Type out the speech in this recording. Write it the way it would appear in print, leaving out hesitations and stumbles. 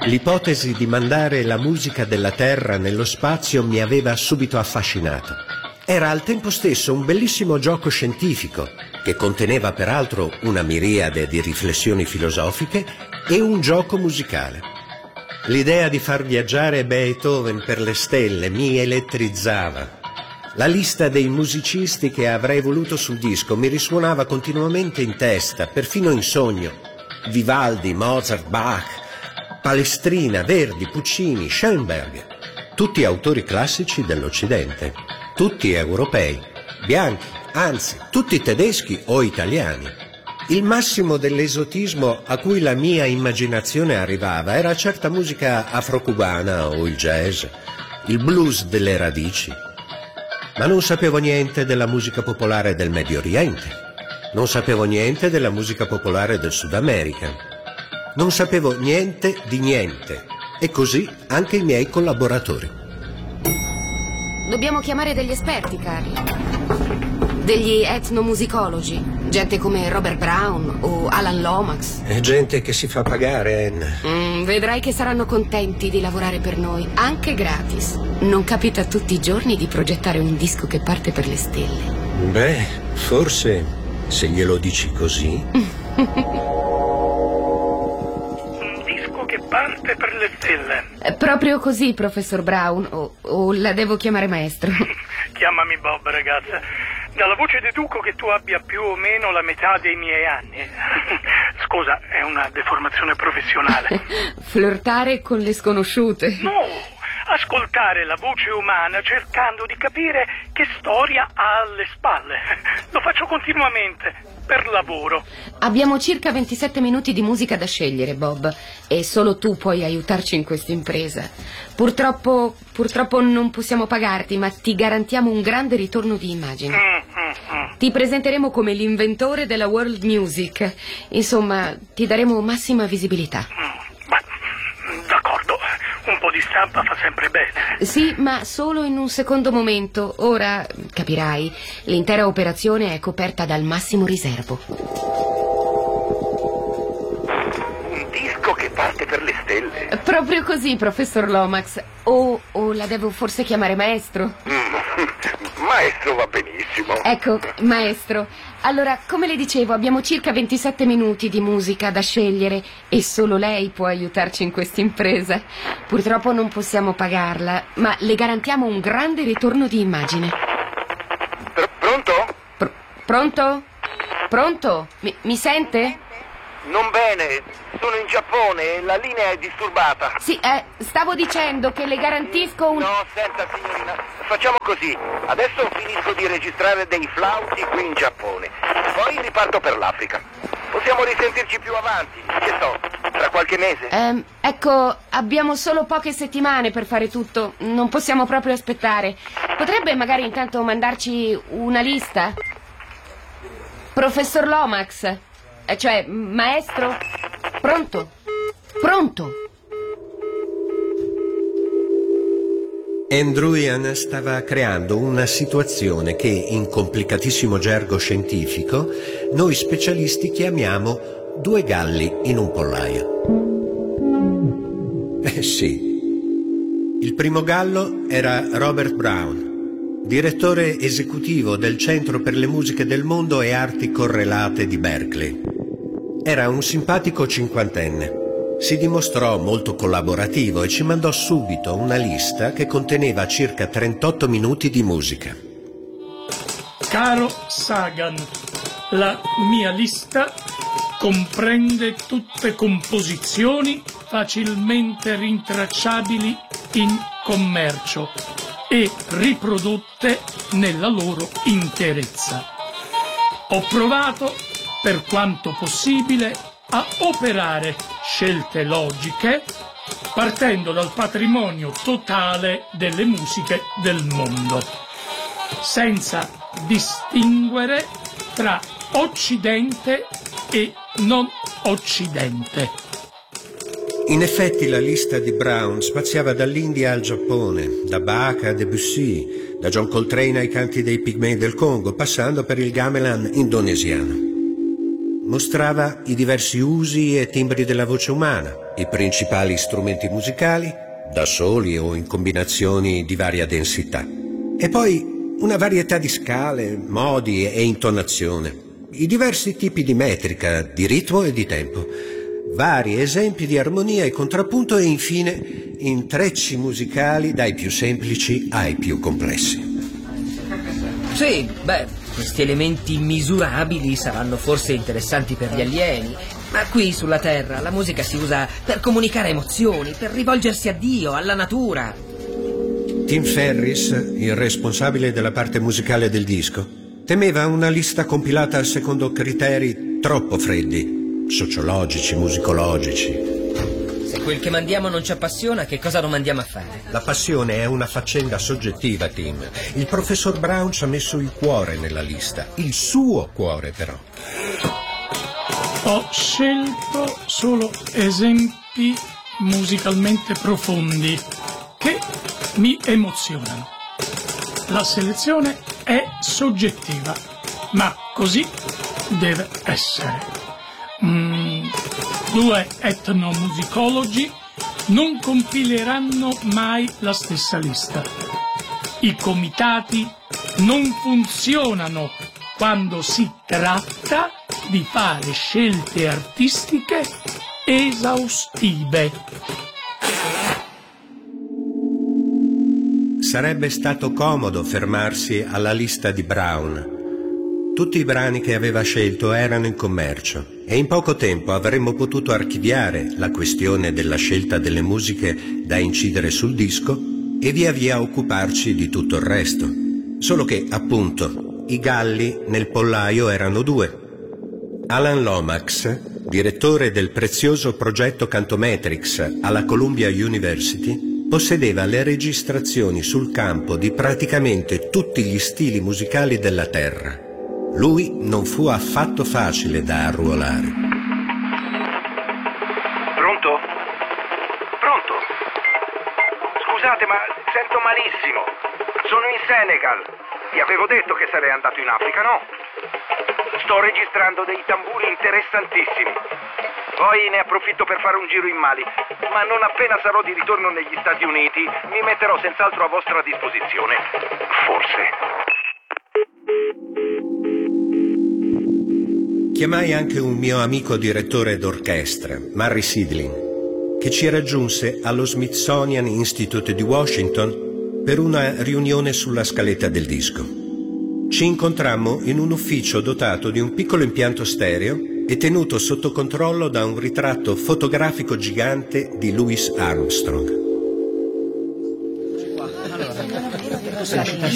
L'ipotesi di mandare la musica della Terra nello spazio mi aveva subito affascinato. Era al tempo stesso un bellissimo gioco scientifico, che conteneva peraltro una miriade di riflessioni filosofiche, e un gioco musicale. L'idea di far viaggiare Beethoven per le stelle mi elettrizzava. La lista dei musicisti che avrei voluto sul disco mi risuonava continuamente in testa, perfino in sogno. Vivaldi, Mozart, Bach, Palestrina, Verdi, Puccini, Schoenberg, tutti autori classici dell'Occidente, tutti europei, bianchi, anzi, tutti tedeschi o italiani. Il massimo dell'esotismo a cui la mia immaginazione arrivava era certa musica afro-cubana o il jazz, il blues delle radici. Ma non sapevo niente della musica popolare del Medio Oriente, non sapevo niente della musica popolare del Sud America. Non sapevo niente di niente, e così anche i miei collaboratori. Dobbiamo chiamare degli esperti, Carl. Degli etnomusicologi, gente come Robert Brown o Alan Lomax. È gente che si fa pagare, Anne. Vedrai che saranno contenti di lavorare per noi, anche gratis. Non capita tutti i giorni di progettare un disco che parte per le stelle. Beh, forse, se glielo dici così... Parte per le stelle. Proprio così, professor Brown, o la devo chiamare maestro? Chiamami Bob, ragazza. Dalla voce deduco che tu abbia più o meno la metà dei miei anni. Scusa, è una deformazione professionale. Flirtare con le sconosciute? No, ascoltare la voce umana cercando di capire che storia ha alle spalle. Lo faccio continuamente. Per lavoro. Abbiamo circa 27 minuti di musica da scegliere, Bob, e solo tu puoi aiutarci in questa impresa. Purtroppo non possiamo pagarti, ma ti garantiamo un grande ritorno di immagine. Ti presenteremo come l'inventore della world music. Insomma, ti daremo massima visibilità. D'accordo, un po' di stampa fa sempre bene. Sì, ma solo in un secondo momento. Ora, capirai, l'intera operazione è coperta dal massimo riservo. Un disco che parte per le stelle. Proprio così, professor Lomax. O la devo forse chiamare maestro? Maestro va benissimo. Ecco, maestro. Allora, come le dicevo, abbiamo circa 27 minuti di musica da scegliere e solo lei può aiutarci in questa impresa. Purtroppo non possiamo pagarla, ma le garantiamo un grande ritorno di immagine. Pronto? Pronto? Pronto? Mi sente? Non bene, sono in Giappone e la linea è disturbata. Sì, stavo dicendo che le garantisco un... No, senta signorina, facciamo così. Adesso finisco di registrare dei flauti qui in Giappone. Poi riparto per l'Africa. Possiamo risentirci più avanti, che so, tra qualche mese. Ecco, abbiamo solo poche settimane per fare tutto. Non possiamo proprio aspettare. Potrebbe magari intanto mandarci una lista? Professor Lomax? Cioè, maestro? Pronto? Pronto? Andrew Ian stava creando una situazione che, in complicatissimo gergo scientifico, noi specialisti chiamiamo due galli in un pollaio. Sì. Il primo gallo era Robert Brown, direttore esecutivo del Centro per le musiche del mondo e arti correlate di Berkeley. Era un simpatico cinquantenne. Si dimostrò molto collaborativo e ci mandò subito una lista che conteneva circa 38 minuti di musica. Caro Sagan, la mia lista comprende tutte composizioni facilmente rintracciabili in commercio e riprodotte nella loro interezza. Ho provato, per quanto possibile, a operare scelte logiche partendo dal patrimonio totale delle musiche del mondo, senza distinguere tra Occidente e non Occidente. In effetti la lista di Brown spaziava dall'India al Giappone, da Bach a Debussy, da John Coltrane ai canti dei Pigmei del Congo, passando per il gamelan indonesiano. mostrava i diversi usi e timbri della voce umana, i principali strumenti musicali, da soli o in combinazioni di varia densità. E poi una varietà di scale, modi e intonazione, i diversi tipi di metrica, di ritmo e di tempo, vari esempi di armonia e contrappunto e infine intrecci musicali dai più semplici ai più complessi. Sì, questi elementi misurabili saranno forse interessanti per gli alieni, ma qui sulla Terra la musica si usa per comunicare emozioni, per rivolgersi a Dio, alla natura. Tim Ferris, il responsabile della parte musicale del disco, temeva una lista compilata secondo criteri troppo freddi, sociologici, musicologici. Se quel che mandiamo non ci appassiona, che cosa lo mandiamo a fare? La passione è una faccenda soggettiva, Tim. Il professor Brown ci ha messo il cuore nella lista, il suo cuore però. Ho scelto solo esempi musicalmente profondi che mi emozionano. La selezione è soggettiva, ma così deve essere. 2 etnomusicologi non compileranno mai la stessa lista. I comitati non funzionano quando si tratta di fare scelte artistiche esaustive. Sarebbe stato comodo fermarsi alla lista di Brown. Tutti i brani che aveva scelto erano in commercio e in poco tempo avremmo potuto archiviare la questione della scelta delle musiche da incidere sul disco e via via occuparci di tutto il resto. Solo che, appunto, i galli nel pollaio erano 2. Alan Lomax, direttore del prezioso progetto Cantometrics alla Columbia University, possedeva le registrazioni sul campo di praticamente tutti gli stili musicali della Terra. Lui non fu affatto facile da arruolare. Pronto? Pronto? Scusate, ma sento malissimo. Sono in Senegal. Vi avevo detto che sarei andato in Africa, no? Sto registrando dei tamburi interessantissimi. Poi ne approfitto per fare un giro in Mali, ma non appena sarò di ritorno negli Stati Uniti mi metterò senz'altro a vostra disposizione. Forse. Chiamai anche un mio amico direttore d'orchestra, Murray Sidling, che ci raggiunse allo Smithsonian Institute di Washington per una riunione sulla scaletta del disco. Ci incontrammo in un ufficio dotato di un piccolo impianto stereo e tenuto sotto controllo da un ritratto fotografico gigante di Louis Armstrong.